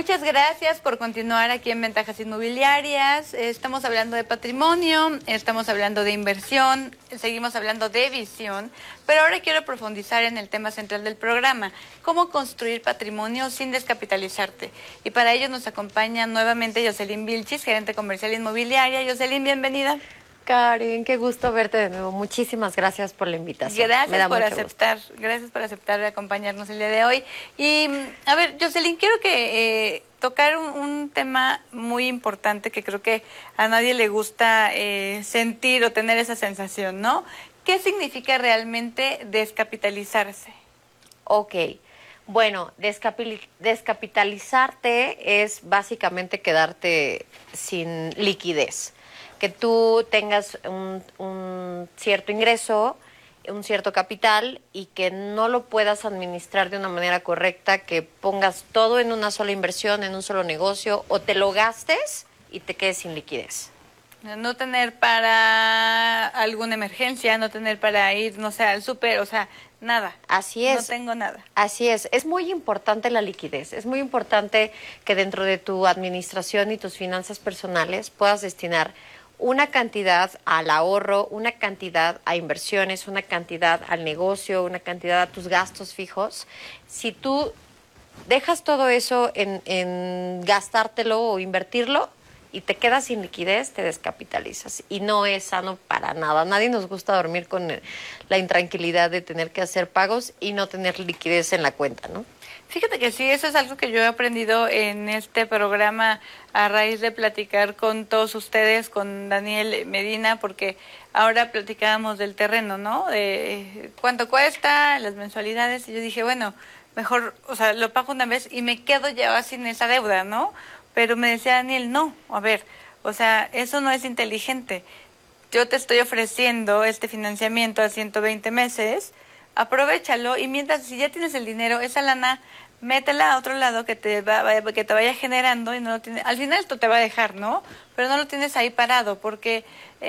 Muchas gracias por continuar aquí en Ventajas Inmobiliarias. Estamos hablando de patrimonio, estamos hablando de inversión, seguimos hablando de visión, pero ahora quiero profundizar en el tema central del programa, cómo construir patrimonio sin descapitalizarte. Y para ello nos acompaña nuevamente Jocelyn Vilchis, gerente comercial inmobiliaria. Jocelyn, bienvenida. Karen, qué gusto verte de nuevo. Muchísimas gracias por la invitación. Gracias por aceptar acompañarnos el día de hoy. Y a ver, Jocelyn, quiero que tocar un tema muy importante que creo que a nadie le gusta sentir o tener esa sensación, ¿no? ¿Qué significa realmente descapitalizarse? Ok. Bueno, descapitalizarte es básicamente quedarte sin liquidez. Que tú tengas un cierto ingreso, un cierto capital y que no lo puedas administrar de una manera correcta, que pongas todo en una sola inversión, en un solo negocio, o te lo gastes y te quedes sin liquidez. No tener para alguna emergencia, no tener para ir, no sé, al súper, o sea, nada. Así es. No tengo nada. Así es. Es muy importante la liquidez. Es muy importante que dentro de tu administración y tus finanzas personales puedas destinar una cantidad al ahorro, una cantidad a inversiones, una cantidad al negocio, una cantidad a tus gastos fijos. Si tú dejas todo eso en gastártelo o invertirlo y te quedas sin liquidez, te descapitalizas. Y no es sano para nada. Nadie nos gusta dormir con la intranquilidad de tener que hacer pagos y no tener liquidez en la cuenta, ¿no? Fíjate que sí, eso es algo que yo he aprendido en este programa a raíz de platicar con todos ustedes, con Daniel Medina, porque ahora platicábamos del terreno, ¿no? De cuánto cuesta, las mensualidades, y yo dije, bueno, mejor, o sea, lo pago una vez y me quedo ya sin esa deuda, ¿no? Pero me decía Daniel, no, a ver, o sea, eso no es inteligente. Yo te estoy ofreciendo este financiamiento a 120 meses, aprovéchalo y mientras, si ya tienes el dinero, esa lana, métela a otro lado que te vaya generando y no lo tienes. Al final esto te va a dejar, ¿no? Pero no lo tienes ahí parado, porque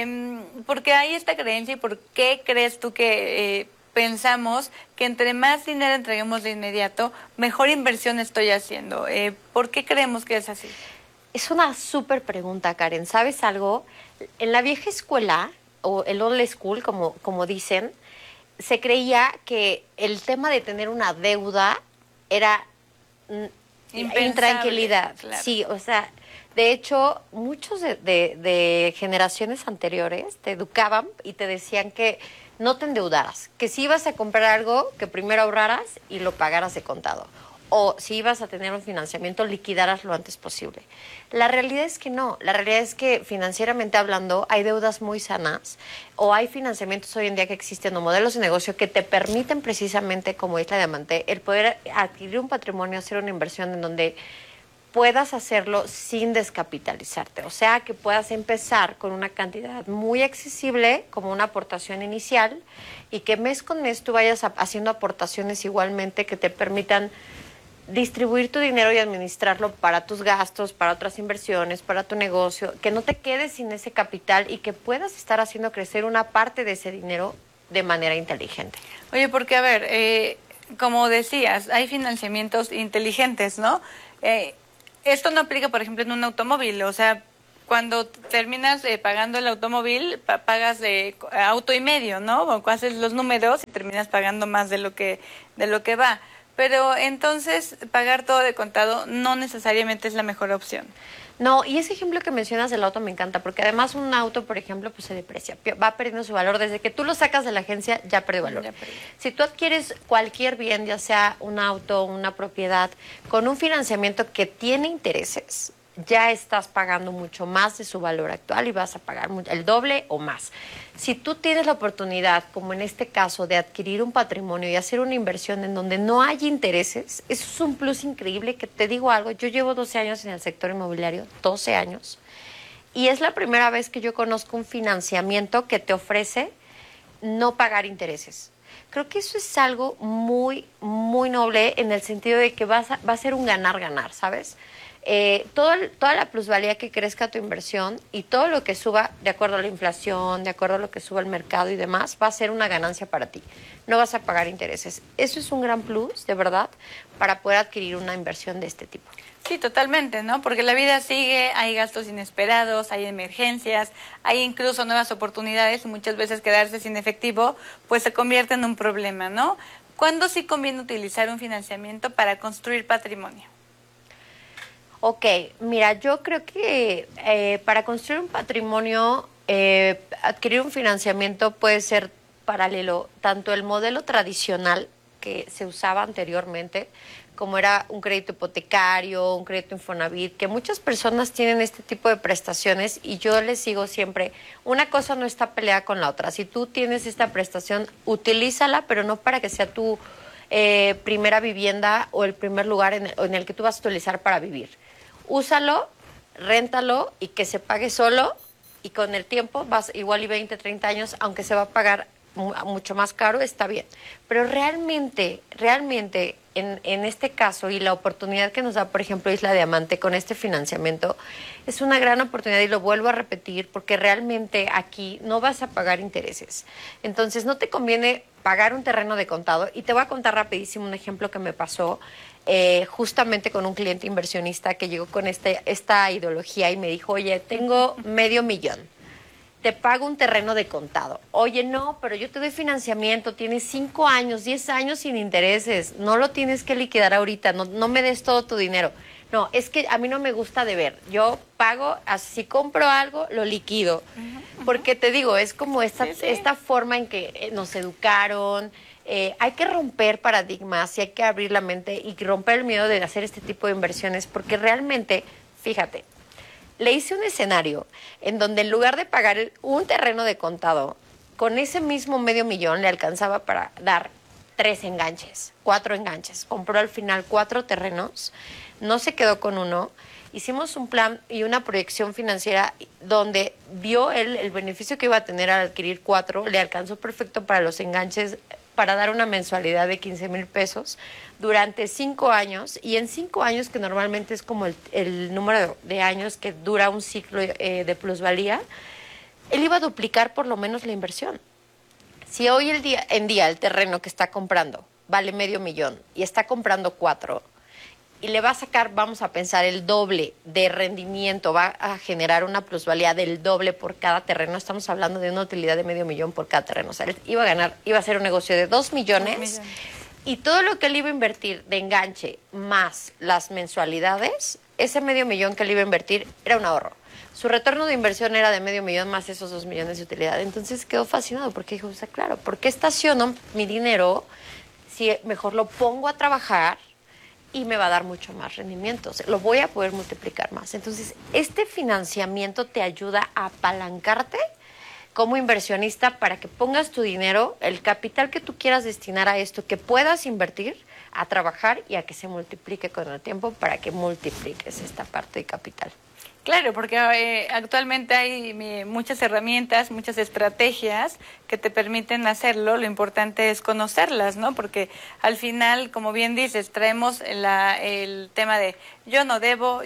hay esta creencia. ¿Y por qué crees tú que pensamos que entre más dinero entreguemos de inmediato, mejor inversión estoy haciendo? ¿Por qué creemos que es así? Es una súper pregunta, Karen. ¿Sabes algo? En la vieja escuela, o el old school, como dicen, se creía que el tema de tener una deuda era intranquilidad. Claro. Sí, o sea, de hecho, muchos de generaciones anteriores te educaban y te decían que no te endeudaras, que si ibas a comprar algo, que primero ahorraras y lo pagaras de contado. O si ibas a tener un financiamiento, liquidaras lo antes posible. La realidad es que no. La realidad es que financieramente hablando hay deudas muy sanas o hay financiamientos hoy en día que existen o modelos de negocio que te permiten precisamente, como Isla Diamante, el poder adquirir un patrimonio, hacer una inversión en donde puedas hacerlo sin descapitalizarte. O sea, que puedas empezar con una cantidad muy accesible como una aportación inicial y que mes con mes tú vayas haciendo aportaciones igualmente que te permitan distribuir tu dinero y administrarlo para tus gastos, para otras inversiones, para tu negocio, que no te quedes sin ese capital y que puedas estar haciendo crecer una parte de ese dinero de manera inteligente. Oye, porque a ver, como decías, hay financiamientos inteligentes, ¿no? Esto no aplica, por ejemplo, en un automóvil, o sea, cuando terminas pagando el automóvil, pagas auto y medio, ¿no? O haces los números y terminas pagando más de lo que va. Pero entonces pagar todo de contado no necesariamente es la mejor opción. No, y ese ejemplo que mencionas del auto me encanta, porque además un auto, por ejemplo, pues se deprecia, va perdiendo su valor. Desde que tú lo sacas de la agencia, ya perdió valor. Si tú adquieres cualquier bien, ya sea un auto, una propiedad, con un financiamiento que tiene intereses, ya estás pagando mucho más de su valor actual y vas a pagar el doble o más. Si tú tienes la oportunidad, como en este caso, de adquirir un patrimonio y hacer una inversión en donde no hay intereses, eso es un plus increíble. Que te digo algo, yo llevo 12 años en el sector inmobiliario, 12 años, y es la primera vez que yo conozco un financiamiento que te ofrece no pagar intereses. Creo que eso es algo muy, muy noble en el sentido de que va a ser un ganar-ganar, ¿sabes? Toda la plusvalía que crezca tu inversión y todo lo que suba de acuerdo a la inflación, de acuerdo a lo que suba el mercado y demás, va a ser una ganancia para ti. No vas a pagar intereses. Eso es un gran plus, de verdad, para poder adquirir una inversión de este tipo. Sí, totalmente, ¿no? Porque la vida sigue, hay gastos inesperados, hay emergencias, hay incluso nuevas oportunidades y muchas veces quedarse sin efectivo pues se convierte en un problema, ¿no? ¿Cuándo sí conviene utilizar un financiamiento para construir patrimonio? Ok, mira, yo creo que para construir un patrimonio, adquirir un financiamiento puede ser paralelo, tanto el modelo tradicional que se usaba anteriormente, como era un crédito hipotecario, un crédito Infonavit, que muchas personas tienen este tipo de prestaciones y yo les digo siempre, una cosa no está peleada con la otra. Si tú tienes esta prestación, utilízala, pero no para que sea tu primera vivienda o el primer lugar en el que tú vas a utilizar para vivir. Úsalo, réntalo y que se pague solo y con el tiempo vas igual y 20, 30 años, aunque se va a pagar mucho más caro, está bien. Pero realmente en este caso y la oportunidad que nos da, por ejemplo, Isla Diamante con este financiamiento, es una gran oportunidad y lo vuelvo a repetir porque realmente aquí no vas a pagar intereses. Entonces no te conviene pagar un terreno de contado y te voy a contar rapidísimo un ejemplo que me pasó justamente con un cliente inversionista que llegó con esta ideología y me dijo, oye, tengo $500,000. Te pago un terreno de contado. Oye, no, pero yo te doy financiamiento, tienes 5 años, 10 años sin intereses, no lo tienes que liquidar ahorita, no me des todo tu dinero. No, es que a mí no me gusta deber, yo pago, si compro algo, lo liquido. Porque te digo, es como esta forma en que nos educaron, hay que romper paradigmas y hay que abrir la mente y romper el miedo de hacer este tipo de inversiones, porque realmente, fíjate, le hice un escenario en donde en lugar de pagar un terreno de contado, con ese mismo $500,000 le alcanzaba para dar 3 enganches, 4 enganches. Compró al final 4 terrenos, no se quedó con uno. Hicimos un plan y una proyección financiera donde vio él el beneficio que iba a tener al adquirir 4, le alcanzó perfecto para los enganches, para dar una mensualidad de $15,000 durante 5 años, y en 5 años, que normalmente es como el número de años que dura un ciclo de plusvalía, él iba a duplicar por lo menos la inversión. Si hoy en día el terreno que está comprando vale $500,000 y está comprando 4, y le va a sacar, vamos a pensar, el doble de rendimiento, va a generar una plusvalía del doble por cada terreno. Estamos hablando de una utilidad de $500,000 por cada terreno. O sea, iba a hacer un negocio de 2 millones y todo lo que él iba a invertir de enganche más las mensualidades, ese $500,000 que él iba a invertir era un ahorro. Su retorno de inversión era de $500,000 más esos 2 millones de utilidad. Entonces quedó fascinado porque dijo, o sea, claro, ¿por qué estaciono mi dinero si mejor lo pongo a trabajar y me va a dar mucho más rendimiento? O sea, lo voy a poder multiplicar más. Entonces, este financiamiento te ayuda a apalancarte como inversionista para que pongas tu dinero, el capital que tú quieras destinar a esto, que puedas invertir, a trabajar y a que se multiplique con el tiempo para que multipliques esta parte de capital. Claro, porque actualmente hay muchas herramientas, muchas estrategias que te permiten hacerlo. Lo importante es conocerlas, ¿no? Porque al final, como bien dices, traemos el tema de yo no debo,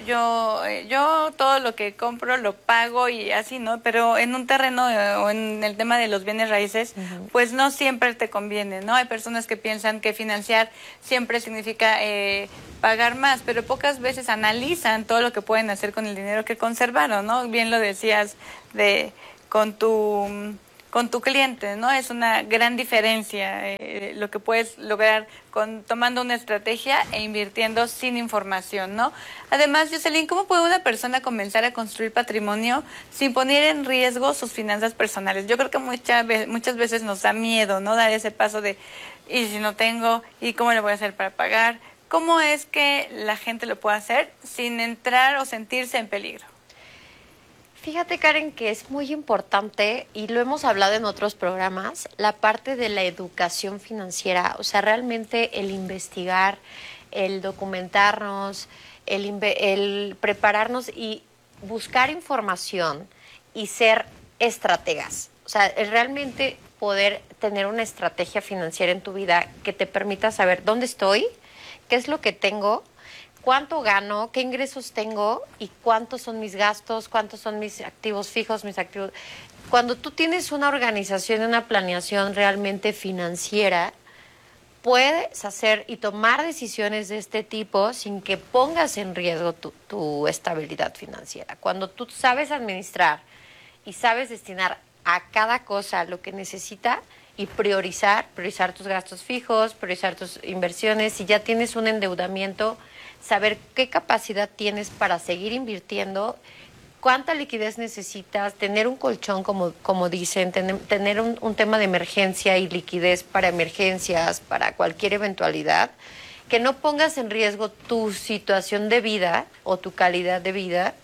yo todo lo que compro lo pago y así, ¿no? Pero en un terreno o en el tema de los bienes raíces, pues no siempre te conviene, ¿no? Hay personas que piensan que financiar siempre significa pagar más, pero pocas veces analizan todo lo que pueden hacer con el dinero que conservaron, ¿no? Bien lo decías con tu cliente, ¿no? Es una gran diferencia lo que puedes lograr tomando una estrategia e invirtiendo sin información, ¿no? Además, Jocelyn, ¿cómo puede una persona comenzar a construir patrimonio sin poner en riesgo sus finanzas personales? Yo creo que muchas veces nos da miedo, ¿no? Dar ese paso de, ¿y si no tengo? ¿Y cómo le voy a hacer para pagar? ¿Cómo es que la gente lo puede hacer sin entrar o sentirse en peligro? Fíjate, Karen, que es muy importante, y lo hemos hablado en otros programas, la parte de la educación financiera. O sea, realmente el investigar, el documentarnos, el prepararnos y buscar información y ser estrategas. O sea, es realmente poder tener una estrategia financiera en tu vida que te permita saber dónde estoy, qué es lo que tengo, cuánto gano, qué ingresos tengo y cuántos son mis gastos, cuántos son mis activos fijos, mis activos. Cuando tú tienes una organización, una planeación realmente financiera, puedes hacer y tomar decisiones de este tipo sin que pongas en riesgo tu estabilidad financiera. Cuando tú sabes administrar y sabes destinar a cada cosa lo que necesita y priorizar tus gastos fijos, priorizar tus inversiones, si ya tienes un endeudamiento, saber qué capacidad tienes para seguir invirtiendo, cuánta liquidez necesitas, tener un colchón, como dicen, tener un tema de emergencia y liquidez para emergencias, para cualquier eventualidad, que no pongas en riesgo tu situación de vida o tu calidad de vida.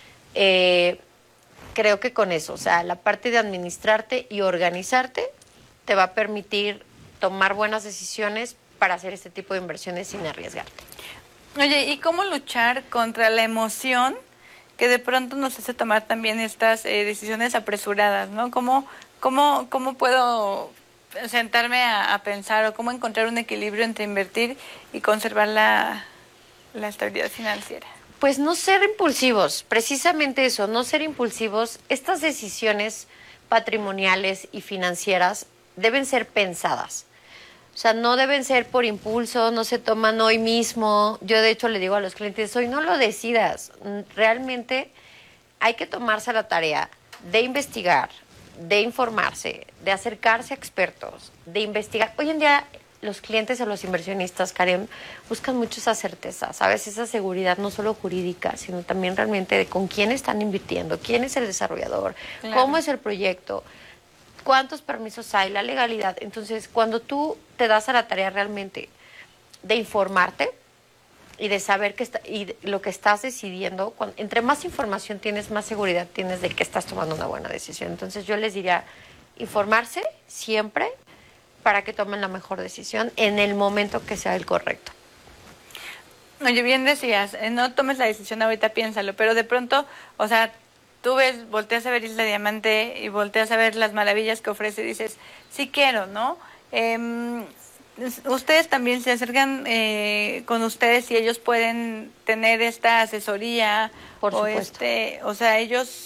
Creo que con eso, o sea, la parte de administrarte y organizarte te va a permitir tomar buenas decisiones para hacer este tipo de inversiones sin arriesgarte. Oye, ¿y cómo luchar contra la emoción que de pronto nos hace tomar también estas decisiones apresuradas, ¿no? ¿Cómo puedo sentarme a pensar o cómo encontrar un equilibrio entre invertir y conservar la estabilidad financiera? Pues no ser impulsivos, precisamente eso, no ser impulsivos. Estas decisiones patrimoniales y financieras deben ser pensadas. O sea, no deben ser por impulso, no se toman hoy mismo. Yo de hecho le digo a los clientes, hoy no lo decidas. Realmente hay que tomarse la tarea de investigar, de informarse, de acercarse a expertos, de investigar. Hoy en día los clientes o los inversionistas, Karen, buscan mucho esa certeza, ¿sabes? Esa seguridad no solo jurídica, sino también realmente de con quién están invirtiendo, quién es el desarrollador, claro, cómo es el proyecto, cuántos permisos hay, la legalidad. Entonces, cuando tú te das a la tarea realmente de informarte y de saber lo que estás decidiendo, entre más información tienes, más seguridad tienes de que estás tomando una buena decisión. Entonces, yo les diría, informarse siempre para que tomen la mejor decisión en el momento que sea el correcto. Oye, bien decías, no tomes la decisión ahorita, piénsalo, pero de pronto, o sea, tú volteas a ver Isla Diamante y volteas a ver las maravillas que ofrece y dices, sí quiero, ¿no? Ustedes también se acercan con ustedes y ellos pueden tener esta asesoría. Por supuesto. O sea, ellos...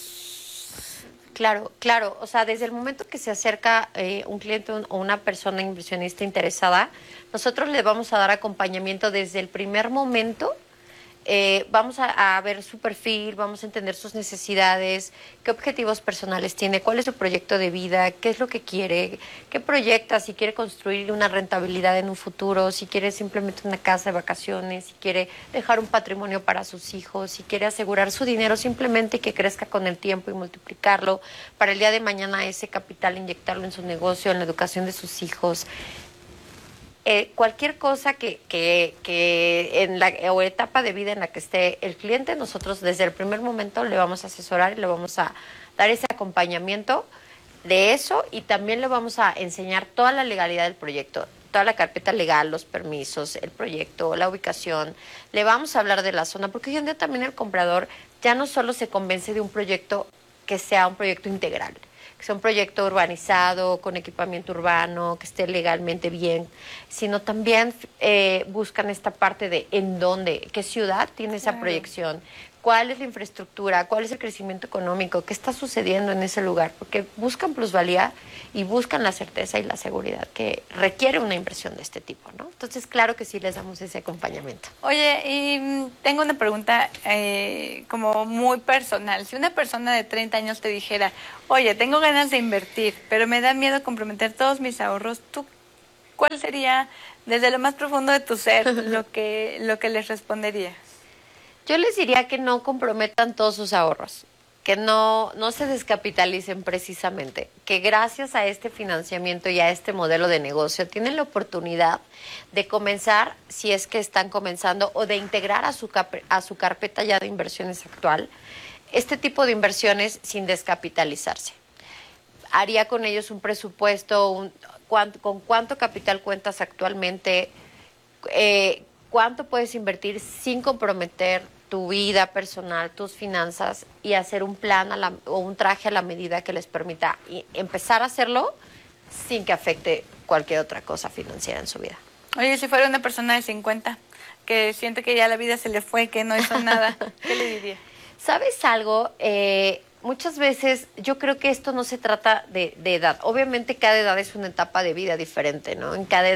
Claro. O sea, desde el momento que se acerca un cliente o una persona inversionista interesada, nosotros le vamos a dar acompañamiento desde el primer momento. Vamos a ver su perfil, vamos a entender sus necesidades, qué objetivos personales tiene, cuál es su proyecto de vida, qué es lo que quiere, qué proyecta, si quiere construir una rentabilidad en un futuro, si quiere simplemente una casa de vacaciones, si quiere dejar un patrimonio para sus hijos, si quiere asegurar su dinero simplemente que crezca con el tiempo y multiplicarlo para el día de mañana ese capital inyectarlo en su negocio, en la educación de sus hijos. Cualquier cosa que en la o etapa de vida en la que esté el cliente, nosotros desde el primer momento le vamos a asesorar y le vamos a dar ese acompañamiento de eso y también le vamos a enseñar toda la legalidad del proyecto, toda la carpeta legal, los permisos, el proyecto, la ubicación. Le vamos a hablar de la zona, porque hoy en día también el comprador ya no solo se convence de un proyecto que sea un proyecto integral, que sea un proyecto urbanizado, con equipamiento urbano, que esté legalmente bien, sino también buscan esta parte de en dónde, qué ciudad tiene esa proyección, cuál es la infraestructura, cuál es el crecimiento económico, qué está sucediendo en ese lugar, porque buscan plusvalía y buscan la certeza y la seguridad que requiere una inversión de este tipo, ¿no? Entonces, claro que sí les damos ese acompañamiento. Oye, y tengo una pregunta como muy personal. Si una persona de 30 años te dijera, oye, tengo ganas de invertir, pero me da miedo comprometer todos mis ahorros, ¿tú cuál sería, desde lo más profundo de tu ser, lo que les responderías? Yo les diría que no comprometan todos sus ahorros, que no se descapitalicen precisamente, que gracias a este financiamiento y a este modelo de negocio tienen la oportunidad de comenzar, si es que están comenzando, o de integrar a su carpeta ya de inversiones actual, este tipo de inversiones sin descapitalizarse. Haría con ellos un presupuesto, con cuánto capital cuentas actualmente, cuánto puedes invertir sin comprometer tu vida personal, tus finanzas y hacer un plan o un traje a la medida que les permita empezar a hacerlo sin que afecte cualquier otra cosa financiera en su vida. Oye, si fuera una persona de 50 que siente que ya la vida se le fue, que no hizo nada, ¿qué le diría? ¿Sabes algo? Muchas veces yo creo que esto no se trata de edad. Obviamente cada edad es una etapa de vida diferente, ¿no? En cada edad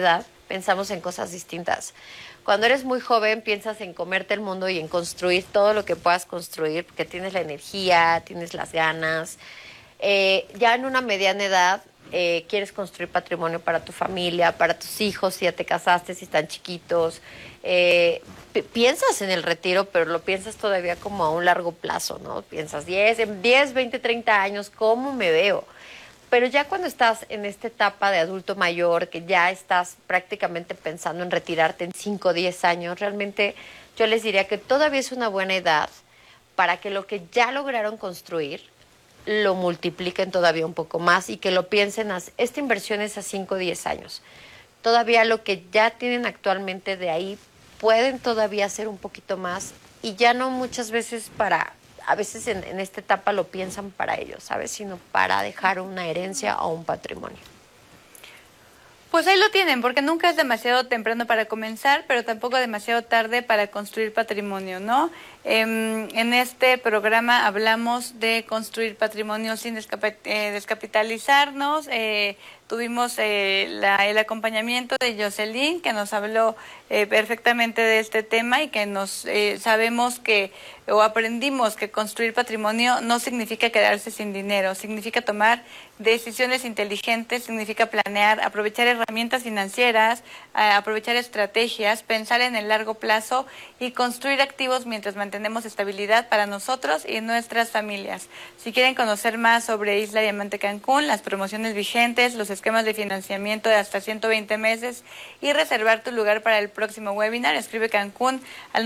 pensamos en cosas distintas. Cuando eres muy joven piensas en comerte el mundo y en construir todo lo que puedas construir, porque tienes la energía, tienes las ganas. Ya en una mediana edad quieres construir patrimonio para tu familia, para tus hijos, si ya te casaste, si están chiquitos. Piensas en el retiro, pero lo piensas todavía como a un largo plazo, ¿no? Piensas en 10, 20, 30 años, ¿cómo me veo? Pero ya cuando estás en esta etapa de adulto mayor, que ya estás prácticamente pensando en retirarte en 5 o 10 años, realmente yo les diría que todavía es una buena edad para que lo que ya lograron construir lo multipliquen todavía un poco más y que lo piensen, esta inversión es a 5 o 10 años. Todavía lo que ya tienen actualmente de ahí pueden todavía hacer un poquito más y ya no muchas veces a veces en esta etapa lo piensan para ellos, ¿sabes? Sino para dejar una herencia o un patrimonio. Pues ahí lo tienen, porque nunca es demasiado temprano para comenzar, pero tampoco demasiado tarde para construir patrimonio, ¿no? En este programa hablamos de construir patrimonio sin descapitalizarnos. Tuvimos el acompañamiento de Jocelyn, que nos habló perfectamente de este tema y que nos sabemos que o aprendimos que construir patrimonio no significa quedarse sin dinero, significa tomar decisiones inteligentes, significa planear, aprovechar herramientas financieras, aprovechar estrategias, pensar en el largo plazo y construir activos mientras mantenemos estabilidad para nosotros y nuestras familias. Si quieren conocer más sobre Isla Diamante Cancún, las promociones vigentes, los esquemas de financiamiento de hasta 120 meses y reservar tu lugar para el próximo webinar, escribe Cancún al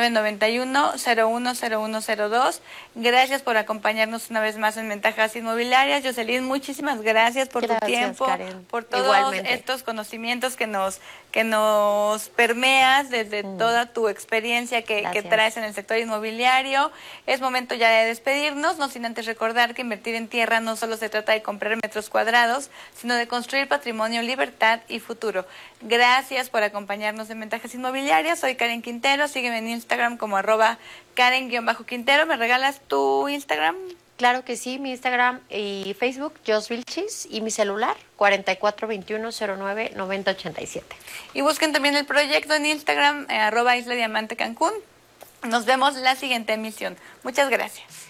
9991-010102. Gracias por acompañarnos una vez más en Ventajas Inmobiliarias. Jocelyn, muchísimas gracias por tu tiempo, Karen. por todos Igualmente. estos conocimientos que nos permeas desde toda tu experiencia que traes en el sector inmobiliario. Es momento ya de despedirnos, no sin antes recordar que invertir en tierra no solo se trata de comprar metros cuadrados, sino de construir patrimonio, libertad y futuro. Gracias por acompañarnos en Ventajas Inmobiliarias. Soy Karen Quintero, sígueme en Instagram como @Karen_Quintero. ¿Me regalas tu Instagram? Claro que sí, mi Instagram y Facebook, Jos Vilchis, y mi celular, 4421099087. Y busquen también el proyecto en Instagram, @Isla Diamante Cancún. Nos vemos la siguiente emisión. Muchas gracias.